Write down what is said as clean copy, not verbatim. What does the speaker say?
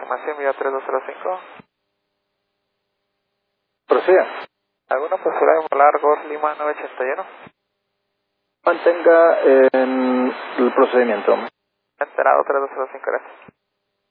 confirmación, vía 3205. Proceda. ¿Alguna posibilidad de volar Gol Lima 981? Mantenga el procedimiento. Enterado 3205, gracias.